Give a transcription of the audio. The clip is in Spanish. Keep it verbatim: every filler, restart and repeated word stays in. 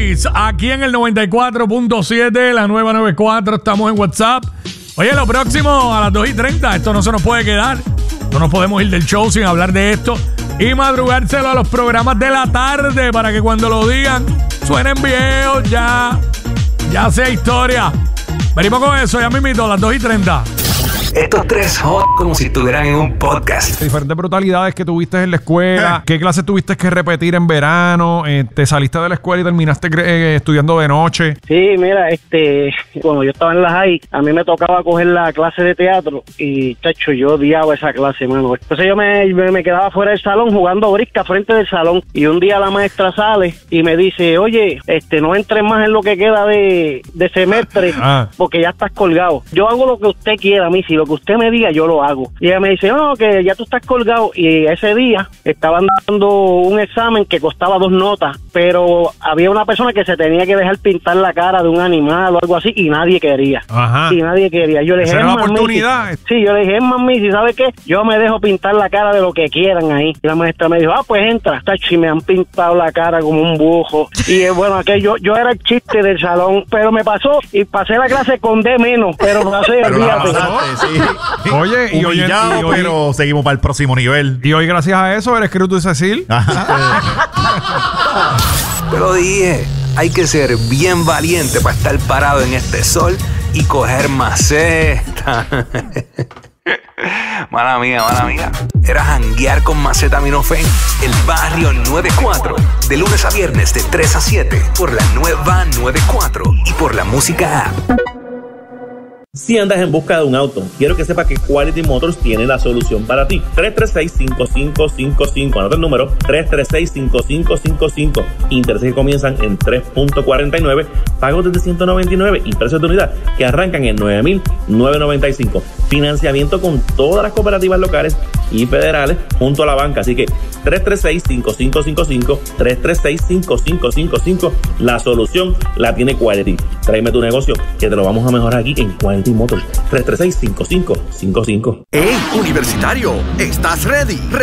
Luis, aquí en el noventa y cuatro punto siete, la nueva noventa y cuatro, estamos en WhatsApp. Oye, lo próximo a las dos y treinta, esto no se nos puede quedar. No nos podemos ir del show sin hablar de esto y madrugárselo a los programas de la tarde para que cuando lo digan suenen viejos, ya, ya sea historia. Venimos con eso, ya mismito, a las dos y treinta. Estos tres hot como si estuvieran en un podcast. Diferentes brutalidades que tuviste en la escuela. ¿Qué clases tuviste que repetir en verano? Eh, ¿Te saliste de la escuela y terminaste eh, estudiando de noche? Sí, mira, este, cuando yo estaba en la high, a mí me tocaba coger la clase de teatro y, chacho, yo odiaba esa clase, mano. Entonces yo me, me, me quedaba fuera del salón jugando brisca frente del salón y un día la maestra sale y me dice, oye, este, no entres más en lo que queda de, de semestre ah. porque ya estás colgado. Yo hago lo que usted quiera, a mí, si lo que usted me diga, yo lo hago. Y ella me dice, no, que ya tú estás colgado. Y ese día estaban dando un examen que costaba dos notas, pero había una persona que se tenía que dejar pintar la cara de un animal o algo así y nadie quería. Ajá. Y nadie quería. Yo le dije, esa era la mami, oportunidad. Si, sí, yo le dije, mami, si ¿sabe qué? Yo me dejo pintar la cara de lo que quieran ahí. Y la maestra me dijo, ah, pues entra. Tacho, y me han pintado la cara como un bujo. Y eh, bueno, aquello, yo era el chiste del salón, pero me pasó y pasé la clase con D menos, pero pasé, olvídate. Sí. Oye, y hoy, Humillado, y hoy, pero seguimos para el próximo nivel. y hoy gracias a eso eres Cruz y Cecil. Pero dije, hay que ser bien valiente para estar parado en este sol y coger maceta. Mala mía, mala mía. Era janguear con Macetaminofen, el barrio noventa y cuatro. De lunes a viernes de tres a siete por la nueva noventa y cuatro y por la música app. Si andas en busca de un auto, quiero que sepas que Quality Motors tiene la solución para ti. tres tres seis, cinco cinco cinco cinco. Anota el número. tres tres seis, cinco cinco cinco cinco. Intereses que comienzan en tres punto cuarenta y nueve. Pagos desde ciento noventa y nueve. Y precios de unidad que arrancan en nueve mil novecientos noventa y cinco. Financiamiento con todas las cooperativas locales y federales junto a la banca. Así que tres tres seis, cinco cinco cinco cinco. tres tres seis, cinco cinco cinco cinco. La solución la tiene Quality. Tráeme tu negocio que te lo vamos a mejorar aquí en Quality Motors. tres tres seis, cinco cinco cinco cinco. ¡Hey, universitario! ¿Estás ready?